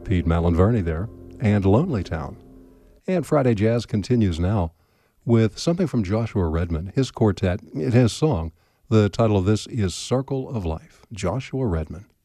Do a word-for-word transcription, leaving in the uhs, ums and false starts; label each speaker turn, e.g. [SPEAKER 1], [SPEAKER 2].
[SPEAKER 1] Pete Malinverni there, and Lonely Town. And Friday Jazz continues now with something from Joshua Redman, his quartet, his song. The title of this is Circle of Life. Joshua Redman.